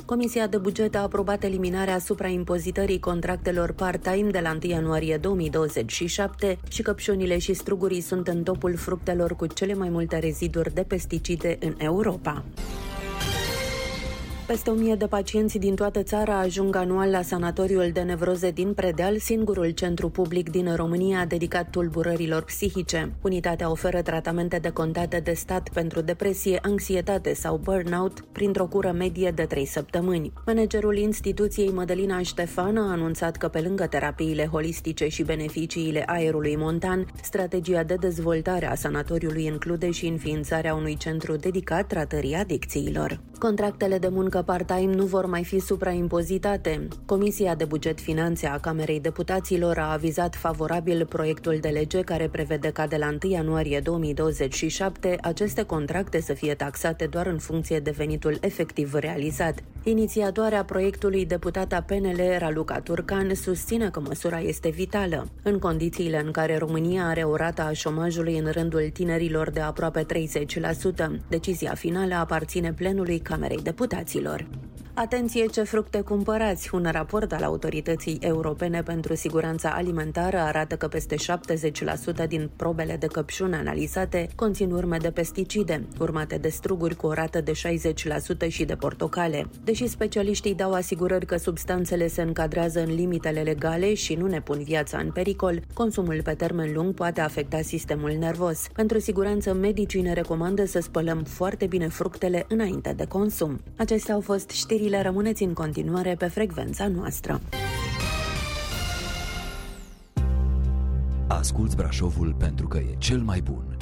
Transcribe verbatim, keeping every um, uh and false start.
Comisia de Buget a aprobat eliminarea supraimpozitării contractelor part-time de la întâi ianuarie două mii douăzeci și șapte și căpșunile și strugurii sunt în topul fructelor cu cele mai multe reziduri de pesticide în Europa. Peste o mie de pacienți din toată țara ajung anual la sanatoriul de nevroze din Predeal, singurul centru public din România dedicat tulburărilor psihice. Unitatea oferă tratamente decontate de stat pentru depresie, anxietate sau burnout printr-o cură medie de trei săptămâni. Managerul instituției, Mădălina Ștefan, a anunțat că pe lângă terapiile holistice și beneficiile aerului montan, strategia de dezvoltare a sanatoriului include și înființarea unui centru dedicat tratării adicțiilor. Contractele de muncă part-time nu vor mai fi supraimpozitate. Comisia de Buget Finanțe a Camerei Deputaților a avizat favorabil proiectul de lege care prevede ca de la întâi ianuarie două mii douăzeci și șapte aceste contracte să fie taxate doar în funcție de venitul efectiv realizat. Inițiatoarea proiectului, deputata P N L Raluca Turcan, susține că măsura este vitală. În condițiile în care România are o rată a șomajului în rândul tinerilor de aproape treizeci la sută, decizia finală aparține plenului Camerei Deputaților. Atenție ce fructe cumpărați! Un raport al Autorității Europene pentru Siguranța Alimentară arată că peste șaptezeci la sută din probele de căpșuni analizate conțin urme de pesticide, urmate de struguri cu o rată de șaizeci la sută și de portocale. Deși specialiștii dau asigurări că substanțele se încadrează în limitele legale și nu ne pun viața în pericol, consumul pe termen lung poate afecta sistemul nervos. Pentru siguranță, medicii ne recomandă să spălăm foarte bine fructele înainte de consum. Acestea au fost știrile. Rămâneți în continuare pe frecvența noastră. Asculți Brașovul pentru că e cel mai bun.